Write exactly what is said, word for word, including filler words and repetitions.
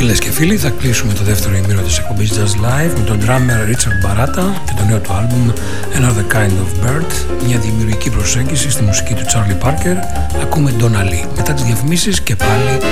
Φίλες και φίλοι, θα κλείσουμε το δεύτερο ημίρο της εκπομπής Jazz Live με τον drummer Richard Baratta και το νέο του άλμπουμ Another Kind of Bird, μια δημιουργική προσέγγιση στη μουσική του Charlie Parker. Ακούμε Donna Lee. Μετά τις διαφημίσεις και πάλι